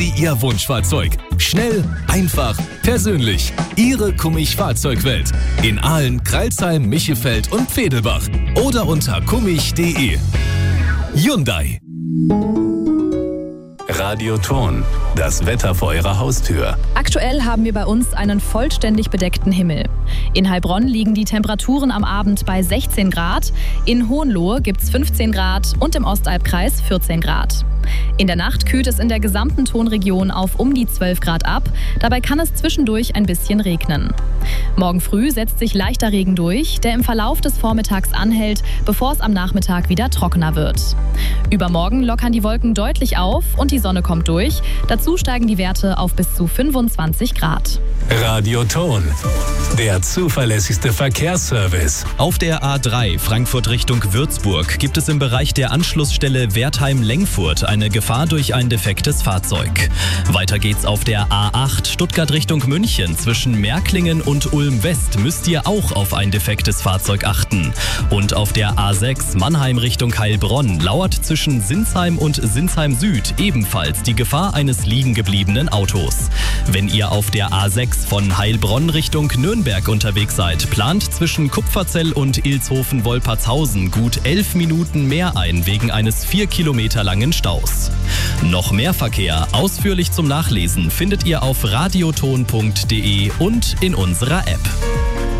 Sie Ihr Wunschfahrzeug. Schnell, einfach, persönlich. Ihre Kummich Fahrzeugwelt. In Aalen, Crailsheim, Michefeld und Pfedelbach. Oder unter kummich.de. Hyundai. Radioton, das Wetter vor Ihrer Haustür. Aktuell haben wir bei uns einen vollständig bedeckten Himmel. In Heilbronn liegen die Temperaturen am Abend bei 16 Grad, in Hohenlohe gibt es 15 Grad und im Ostalbkreis 14 Grad. In der Nacht kühlt es in der gesamten Tonregion auf um die 12 Grad ab, dabei kann es zwischendurch ein bisschen regnen. Morgen früh setzt sich leichter Regen durch, der im Verlauf des Vormittags anhält, bevor es am Nachmittag wieder trockener wird. Übermorgen lockern die Wolken deutlich auf und die Sonne kommt durch. Dazu steigen die Werte auf bis zu 25 Grad. Radioton, der zuverlässigste Verkehrsservice. Auf der A3 Frankfurt Richtung Würzburg gibt es im Bereich der Anschlussstelle Wertheim-Lengfurt eine Gefahr durch ein defektes Fahrzeug. Weiter geht's auf der A8 Stuttgart Richtung München. Zwischen Märklingen und Ulm-West müsst ihr auch auf ein defektes Fahrzeug achten. Und auf der A6 Mannheim Richtung Heilbronn lauert zwischen Sinsheim und Sinsheim Süd ebenfalls die Gefahr eines liegengebliebenen Autos. Wenn ihr auf der A6 von Heilbronn Richtung Nürnberg unterwegs seid, plant zwischen Kupferzell und Ilshofen-Wolpertshausen gut 11 Minuten mehr ein wegen eines 4 Kilometer langen Staus. Noch mehr Verkehr ausführlich zum Nachlesen findet ihr auf radioton.de und in unserer App.